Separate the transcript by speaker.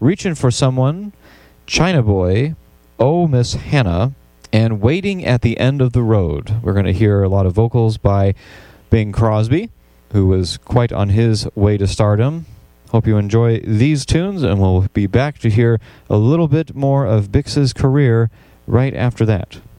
Speaker 1: Reaching for Someone, China Boy, Oh Miss Hannah, and Waiting at the End of the Road. We're going to hear a lot of vocals by Bing Crosby, who was quite on his way to stardom. Hope you enjoy these tunes, and we'll be back to hear a little bit more of Bix's career right after that.